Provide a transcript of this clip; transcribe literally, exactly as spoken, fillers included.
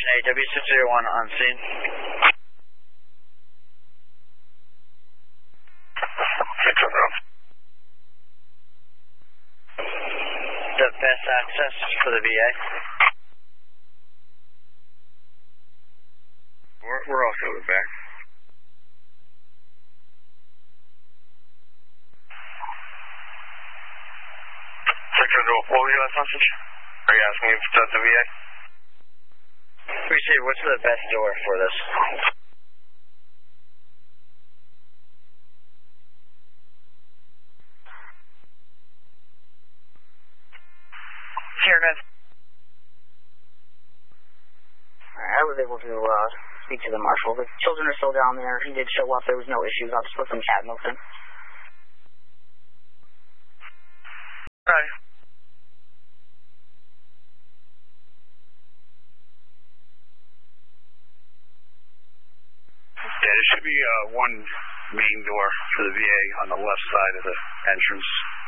Station eight, W six zero one on scene. The best access for the V A? We're, we're also back. six zero, what was your last message? Are you asking if that's the V A? Appreciate it. What's the best door for this? Here, guys. I was able to uh, speak to the marshal. The children are still down there. He did show up. There was no issues. I'll just put some cat milk in. Right. Yeah, there should be uh, one main door for the V A on the left side of the entrance.